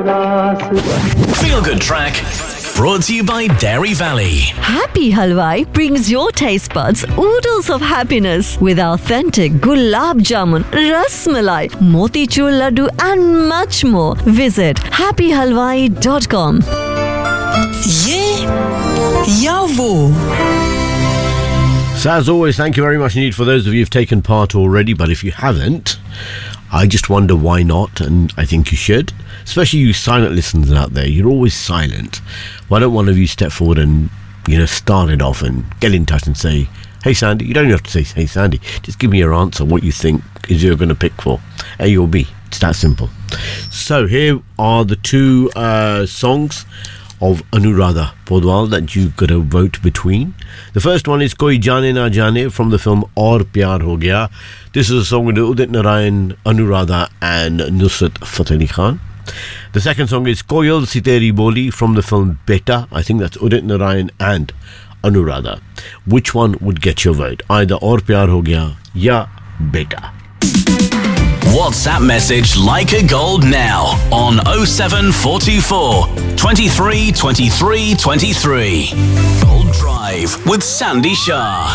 Feel Good Track, brought to you by Dairy Valley. Happy Halwai brings your taste buds oodles of happiness with authentic gulab jamun, ras malai, motichur laddu and much more. Visit happyhalwai.com. Ye ya wo. So as always, thank you very much indeed for those of you who've taken part already, but if you haven't, I just wonder why not, and I think you should. Especially you silent listeners out there, you're always silent. Why don't one of you step forward and, start it off and get in touch and say, hey Sandy, you don't even have to say, hey Sandy, just give me your answer, what you think is you're going to pick for A or B. It's that simple. So here are the two songs of Anuradha Podwal that you've got to vote between. The first one is Koi Jaane Na Jaane from the film Aur Pyar Ho Gaya. This is a song with Udit Narayan, Anuradha and Nusrat Fateh Ali Khan. The second song is Koyal Si Teri Boli from the film Beta. I think that's Udit Narayan and Anuradha. Which one would get your vote? Either Aur Pyar Ho Gaya ya Beta. WhatsApp message Like a Gold now on 07424 23 23 23. Gold Drive with Sandy Shah.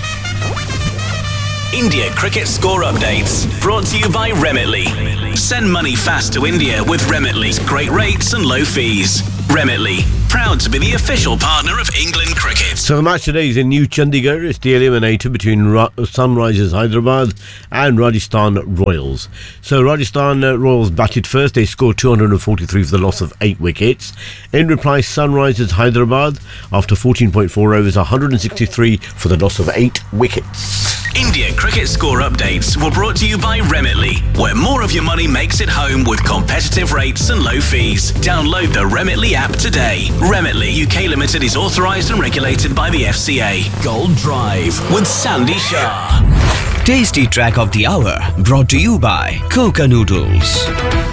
India cricket score updates brought to you by Remitly. Send money fast to India with Remitly's great rates and low fees. Remitly, proud to be the official partner of England cricket. So the match today is in New Chandigarh. It's the eliminator between Sunrisers Hyderabad and Rajasthan Royals. So Rajasthan Royals batted first. They scored 243 for the loss of 8 wickets. In reply, Sunrisers Hyderabad, after 14.4 overs, 163 for the loss of 8 wickets. India cricket score updates were brought to you by Remitly, where more of your money makes it home with competitive rates and low fees. Download the Remitly app today. Remitly UK Limited is authorised and regulated by the FCA. Gold Drive with Sandy Shah. Tasty Track of the Hour brought to you by Coca Noodles.